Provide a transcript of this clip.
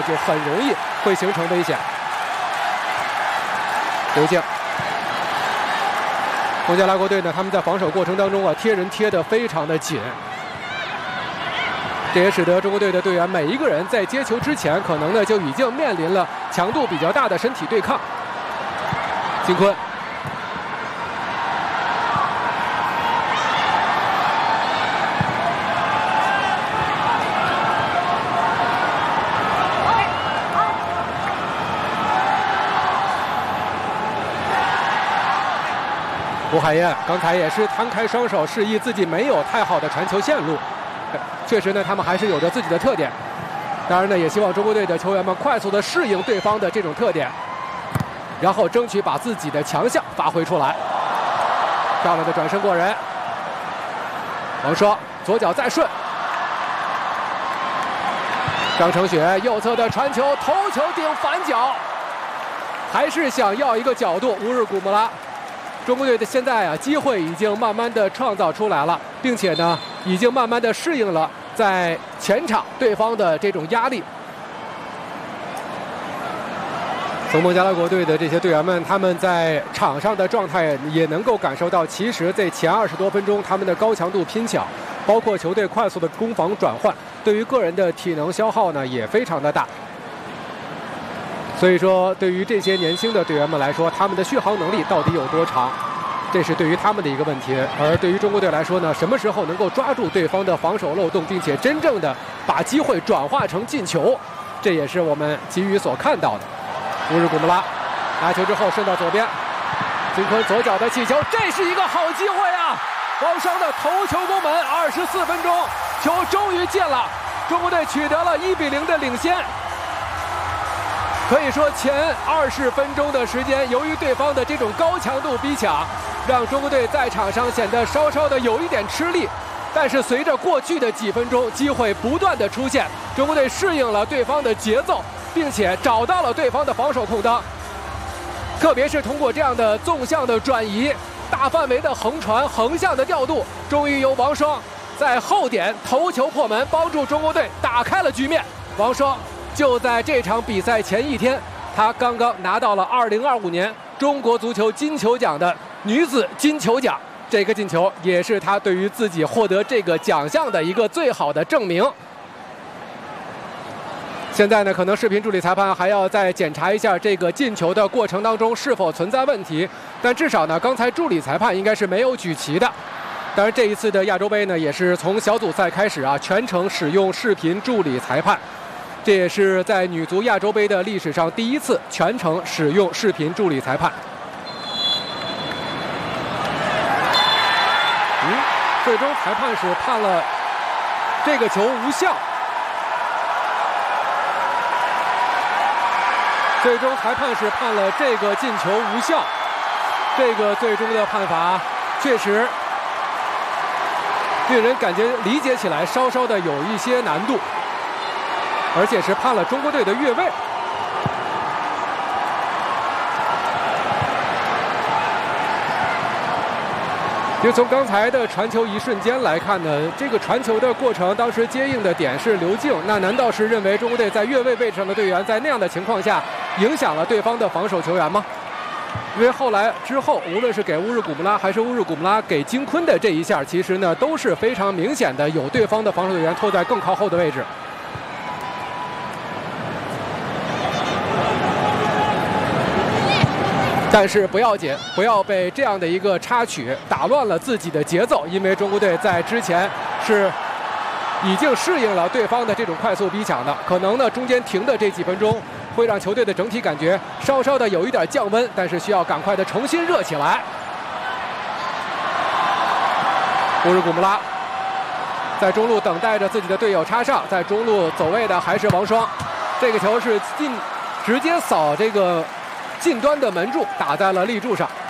就很容易会形成危险。刘静，孟加拉国队呢，他们在防守过程当中贴人贴得非常的紧，这也使得中国队的队员每一个人在接球之前，可能呢就已经面临了强度比较大的身体对抗。金坤。吴海燕刚才也是摊开双手，示意自己没有太好的传球线路。确实呢，他们还是有着自己的特点。当然呢，也希望中国队的球员们快速的适应对方的这种特点，然后争取把自己的强项发挥出来。漂亮的转身过人，王霜左脚再顺，张承雪右侧的传球，头球顶反脚，还是想要一个角度。乌日古木拉。中国队的现在机会已经慢慢的创造出来了，并且呢，已经慢慢的适应了在前场对方的这种压力。从孟加拉国队的这些队员们，他们在场上的状态也能够感受到，其实在前20多分钟，他们的高强度拼抢，包括球队快速的攻防转换，对于个人的体能消耗呢也非常的大。所以说，对于这些年轻的队员们来说，他们的续航能力到底有多长，这是对于他们的一个问题。而对于中国队来说呢，什么时候能够抓住对方的防守漏洞，并且真正的把机会转化成进球，这也是我们急于所看到的。乌日古木拉拿球之后顺到左边，金坤左脚的起球，这是一个好机会啊！王霜的头球攻门，24分钟，球终于进了，中国队取得了1比0的领先。可以说前20分钟的时间，由于对方的这种高强度逼抢，让中国队在场上显得稍稍的有一点吃力。但是随着过去的几分钟，机会不断的出现，中国队适应了对方的节奏，并且找到了对方的防守空当。特别是通过这样的纵向的转移、大范围的横传、横向的调度，终于由王霜在后点头球破门，帮助中国队打开了局面。王霜就在这场比赛前一天，他刚刚拿到了2025年中国足球金球奖的女子金球奖，这个进球也是他对于自己获得这个奖项的一个最好的证明。现在呢，可能视频助理裁判还要再检查一下这个进球的过程当中是否存在问题，但至少呢，刚才助理裁判应该是没有举旗的。当然，这一次的亚洲杯呢，也是从小组赛开始全程使用视频助理裁判。这也是在女足亚洲杯的历史上第一次全程使用视频助理裁判。最终裁判是判了这个球无效。最终裁判是判了这个进球无效。这个最终的判罚确实令人感觉理解起来稍稍的有一些难度。而且是判了中国队的越位。就从刚才的传球一瞬间来看呢，这个传球的过程，当时接应的点是刘静，那难道是认为中国队在越位位置上的队员在那样的情况下影响了对方的防守球员吗？因为后来之后，无论是给乌日古木拉还是乌日古木拉给金坤的这一下，其实呢都是非常明显的有对方的防守队员拖在更靠后的位置。但是不要紧，不要被这样的一个插曲打乱了自己的节奏，因为中国队在之前是已经适应了对方的这种快速逼抢的，可能呢中间停的这几分钟会让球队的整体感觉稍稍的有一点降温，但是需要赶快的重新热起来。乌日古木拉在中路等待着自己的队友插上，在中路走位的还是王霜，这个球是直接扫这个近端的门柱，打在了立柱上。